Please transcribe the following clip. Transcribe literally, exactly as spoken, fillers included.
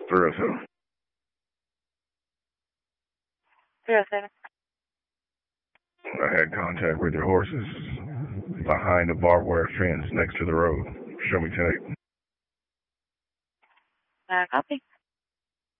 three oh seven. three oh seven. I had contact with your horses behind the barbed wire fence next to the road. Show me tape. Uh, copy.